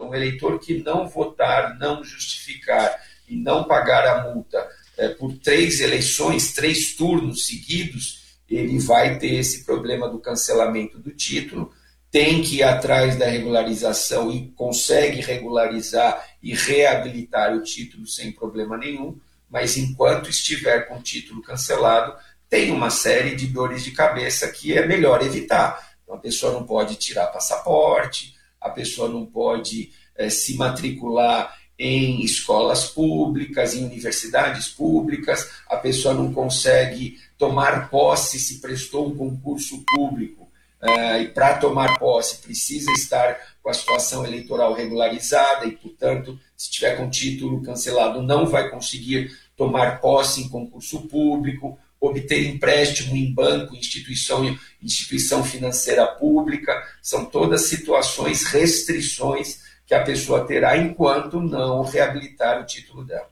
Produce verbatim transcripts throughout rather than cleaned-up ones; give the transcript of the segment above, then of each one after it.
Então, o eleitor que não votar, não justificar e não pagar a multa é, por três eleições, três turnos seguidos, ele vai ter esse problema do cancelamento do título, tem que ir atrás da regularização e consegue regularizar e reabilitar o título sem problema nenhum, mas enquanto estiver com o título cancelado, tem uma série de dores de cabeça que é melhor evitar. Então, a pessoa não pode tirar passaporte, a pessoa não pode é, se matricular em escolas públicas, em universidades públicas, a pessoa não consegue tomar posse se prestou um concurso público, uh, e para tomar posse precisa estar com a situação eleitoral regularizada e, portanto, se tiver com título cancelado, não vai conseguir tomar posse em concurso público, obter empréstimo em banco, instituição, instituição financeira pública, são todas situações, restrições que a pessoa terá enquanto não reabilitar o título dela.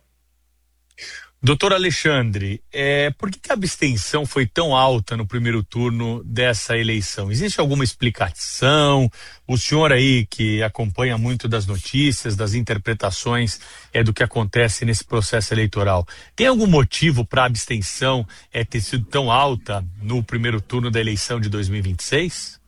Doutor Alexandre, é, por que a abstenção foi tão alta no primeiro turno dessa eleição? Existe alguma explicação? O senhor aí que acompanha muito das notícias, das interpretações é, do que acontece nesse processo eleitoral, tem algum motivo para a abstenção é, ter sido tão alta no primeiro turno da eleição de dois mil e vinte e seis?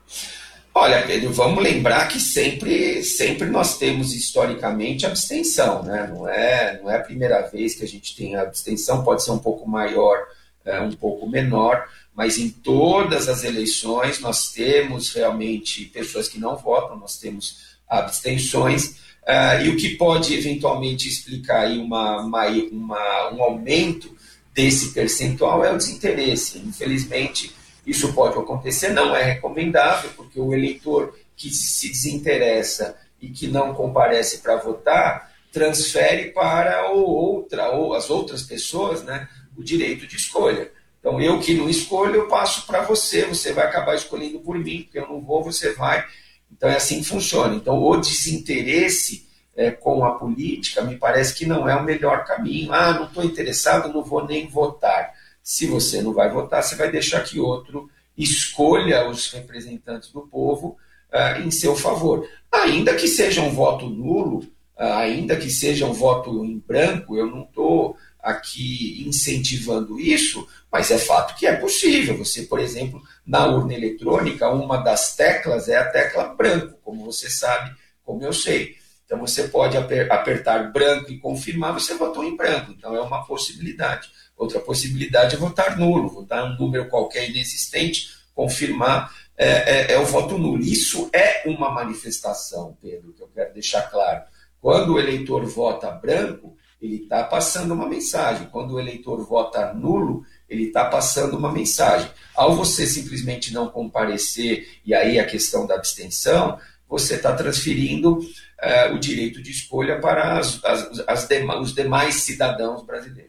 Olha, Pedro, vamos lembrar que sempre, sempre nós temos historicamente abstenção, né? Não é, não é a primeira vez que a gente tem a abstenção, pode ser um pouco maior, é, um pouco menor, mas em todas as eleições nós temos realmente pessoas que não votam, nós temos abstenções, uh, e o que pode eventualmente explicar aí uma, uma, uma, um aumento desse percentual é o desinteresse. Infelizmente, isso pode acontecer, não é recomendável, porque o eleitor que se desinteressa e que não comparece para votar, transfere para ou outra, ou as outras pessoas, né, o direito de escolha. Então, eu que não escolho, eu passo para você, você vai acabar escolhendo por mim, porque eu não vou, você vai. Então, é assim que funciona. Então, o desinteresse é, com a política, me parece que não é o melhor caminho. Ah, não estou interessado, não vou nem votar. Se você não vai votar, você vai deixar que outro escolha os representantes do povo uh, em seu favor. Ainda que seja um voto nulo, uh, ainda que seja um voto em branco, eu não estou aqui incentivando isso, mas é fato que é possível. Você, por exemplo, na urna eletrônica, uma das teclas é a tecla branco, como você sabe, como eu sei. Então você pode aper- apertar branco e confirmar, você votou em branco. Então é uma possibilidade. Outra possibilidade é votar nulo, votar um número qualquer inexistente, confirmar é, é, é o voto nulo. Isso é uma manifestação, Pedro, que eu quero deixar claro. Quando o eleitor vota branco, ele está passando uma mensagem. Quando o eleitor vota nulo, ele está passando uma mensagem. Ao você simplesmente não comparecer, e aí a questão da abstenção, você está transferindo uh, o direito de escolha para as, as, as dema, os demais cidadãos brasileiros.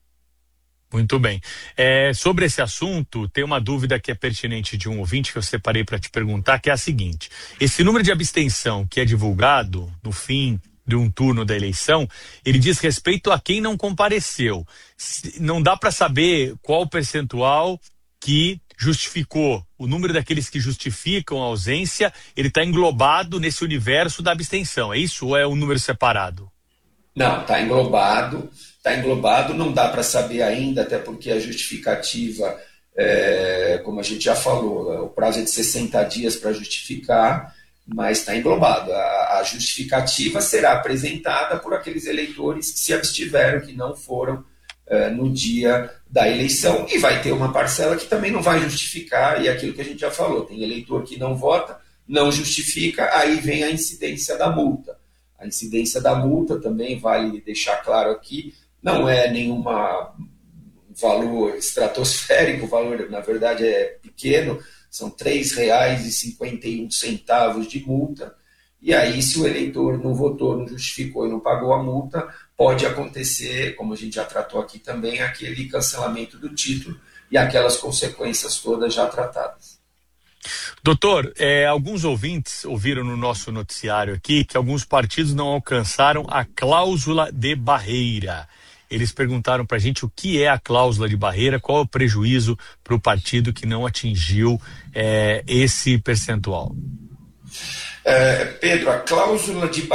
Muito bem. É, sobre esse assunto, tem uma dúvida que é pertinente de um ouvinte que eu separei para te perguntar, que é a seguinte: esse número de abstenção que é divulgado no fim de um turno da eleição, ele diz respeito a quem não compareceu. Não dá para saber qual o percentual que justificou. O número daqueles que justificam a ausência, ele está englobado nesse universo da abstenção. É isso ou é um número separado? Não, está englobado. Está englobado, não dá para saber ainda, até porque a justificativa, é, como a gente já falou, o prazo é de sessenta dias para justificar, mas está englobado. A, a justificativa será apresentada por aqueles eleitores que se abstiveram, que não foram é, no dia da eleição, e vai ter uma parcela que também não vai justificar, e é aquilo que a gente já falou, tem eleitor que não vota, não justifica, aí vem a incidência da multa. A incidência da multa também vale deixar claro aqui, não é nenhum valor estratosférico, o valor, na verdade, é pequeno, são três reais e cinquenta e um centavos de multa, e aí, se o eleitor não votou, não justificou e não pagou a multa, pode acontecer, como a gente já tratou aqui também, aquele cancelamento do título e aquelas consequências todas já tratadas. Doutor, é, alguns ouvintes ouviram no nosso noticiário aqui que alguns partidos não alcançaram a cláusula de barreira. Eles perguntaram para a gente o que é a cláusula de barreira, qual é o prejuízo para o partido que não atingiu é, esse percentual. É, Pedro, a cláusula de